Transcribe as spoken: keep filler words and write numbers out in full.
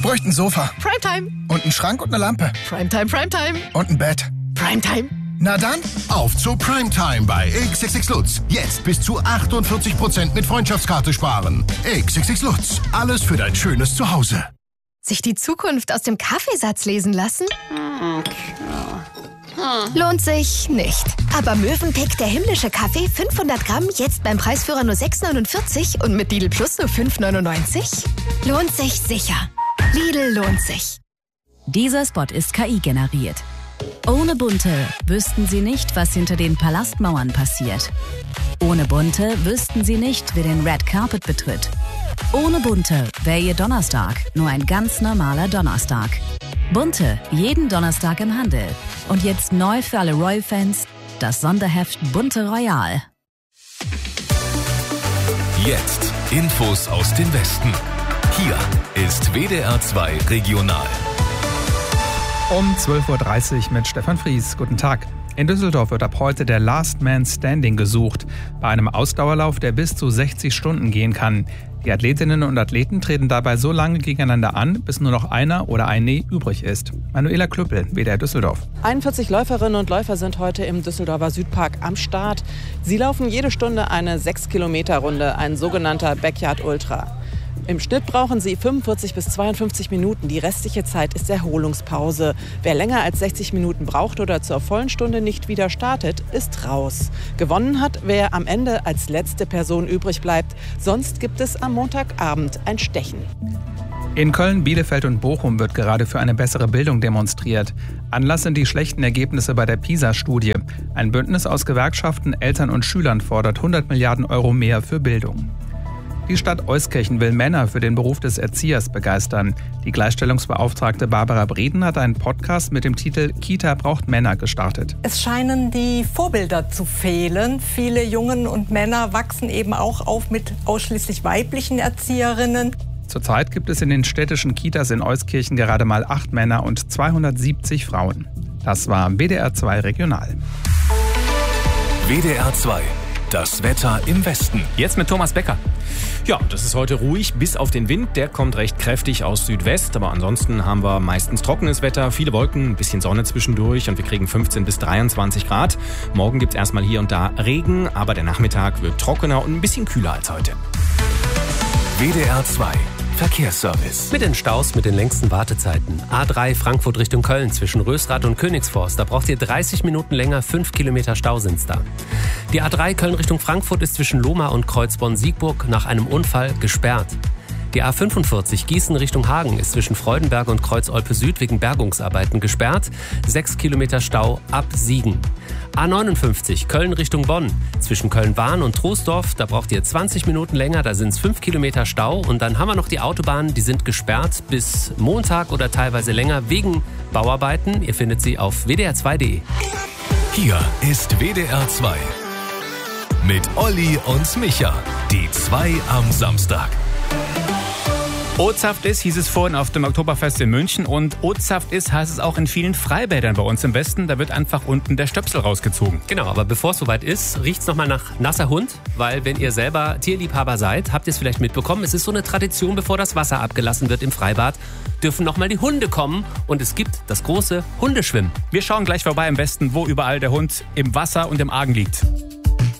bräuchte ein Sofa. Primetime. Und einen Schrank und eine Lampe. Primetime, Primetime. Und ein Bett. Primetime. Na dann, auf zu Primetime bei X X X Lutz. Jetzt bis zu achtundvierzig Prozent mit Freundschaftskarte sparen. X X X Lutz. Alles für dein schönes Zuhause. Sich die Zukunft aus dem Kaffeesatz lesen lassen? Lohnt sich nicht. Aber Mövenpick, der himmlische Kaffee, fünfhundert Gramm, jetzt beim Preisführer nur sechs neunundvierzig und mit Lidl Plus nur fünf neunundneunzig? Lohnt sich sicher. Lidl lohnt sich. Dieser Spot ist K I generiert. Ohne Bunte wüssten Sie nicht, was hinter den Palastmauern passiert. Ohne Bunte wüssten Sie nicht, wer den Red Carpet betritt. Ohne Bunte wäre Ihr Donnerstag nur ein ganz normaler Donnerstag. Bunte, jeden Donnerstag im Handel. Und jetzt neu für alle Royal-Fans, das Sonderheft Bunte Royal. Jetzt Infos aus dem Westen. Hier ist W D R zwei Regional. Um zwölf Uhr dreißig mit Stefan Fries. Guten Tag. In Düsseldorf wird ab heute der Last Man Standing gesucht. Bei einem Ausdauerlauf, der bis zu sechzig Stunden gehen kann. Die Athletinnen und Athleten treten dabei so lange gegeneinander an, bis nur noch einer oder eine übrig ist. Manuela Klüppel, W D R Düsseldorf. einundvierzig Läuferinnen und Läufer sind heute im Düsseldorfer Südpark am Start. Sie laufen jede Stunde eine sechs Kilometer Runde, ein sogenannter Backyard Ultra. Im Schnitt brauchen sie fünfundvierzig bis zweiundfünfzig Minuten. Die restliche Zeit ist Erholungspause. Wer länger als sechzig Minuten braucht oder zur vollen Stunde nicht wieder startet, ist raus. Gewonnen hat, wer am Ende als letzte Person übrig bleibt. Sonst gibt es am Montagabend ein Stechen. In Köln, Bielefeld und Bochum wird gerade für eine bessere Bildung demonstriert. Anlass sind die schlechten Ergebnisse bei der PISA-Studie. Ein Bündnis aus Gewerkschaften, Eltern und Schülern fordert hundert Milliarden Euro mehr für Bildung. Die Stadt Euskirchen will Männer für den Beruf des Erziehers begeistern. Die Gleichstellungsbeauftragte Barbara Breden hat einen Podcast mit dem Titel Kita braucht Männer gestartet. Es scheinen die Vorbilder zu fehlen. Viele Jungen und Männer wachsen eben auch auf mit ausschließlich weiblichen Erzieherinnen. Zurzeit gibt es in den städtischen Kitas in Euskirchen gerade mal acht Männer und zweihundertsiebzig Frauen. Das war W D R zwei Regional. W D R zwei. Das Wetter im Westen. Jetzt mit Thomas Becker. Ja, das ist heute ruhig, bis auf den Wind. Der kommt recht kräftig aus Südwest. Aber ansonsten haben wir meistens trockenes Wetter, viele Wolken, ein bisschen Sonne zwischendurch und wir kriegen fünfzehn bis dreiundzwanzig Grad. Morgen gibt es erstmal hier und da Regen, aber der Nachmittag wird trockener und ein bisschen kühler als heute. W D R zwei. Verkehrsservice. Mit den Staus mit den längsten Wartezeiten. A drei Frankfurt Richtung Köln zwischen Rösrath und Königsforst. Da braucht ihr dreißig Minuten länger, fünf Kilometer Stau sind's da. Die A drei Köln Richtung Frankfurt ist zwischen Lohmar und Kreuzborn-Siegburg nach einem Unfall gesperrt. Die A fünfundvierzig Gießen Richtung Hagen ist zwischen Freudenberg und Kreuz-Olpe Süd wegen Bergungsarbeiten gesperrt. Sechs Kilometer Stau ab Siegen. A neunundfünfzig Köln Richtung Bonn. Zwischen Köln-Wahn und Troisdorf, da braucht ihr zwanzig Minuten länger, da sind es fünf Kilometer Stau. Und dann haben wir noch die Autobahnen, die sind gesperrt bis Montag oder teilweise länger wegen Bauarbeiten. Ihr findet sie auf w d r zwei punkt d e. Hier ist W D R zwei. Mit Olli und Micha. Die zwei am Samstag. Ootsaft ist, hieß es vorhin auf dem Oktoberfest in München. Und Ootsaft ist, heißt es auch in vielen Freibädern bei uns im Westen. Da wird einfach unten der Stöpsel rausgezogen. Genau, aber bevor es soweit ist, riecht es nochmal nach nasser Hund. Weil wenn ihr selber Tierliebhaber seid, habt ihr es vielleicht mitbekommen, es ist so eine Tradition, bevor das Wasser abgelassen wird im Freibad, dürfen nochmal die Hunde kommen. Und es gibt das große Hundeschwimmen. Wir schauen gleich vorbei im Westen, wo überall der Hund im Wasser und im Argen liegt.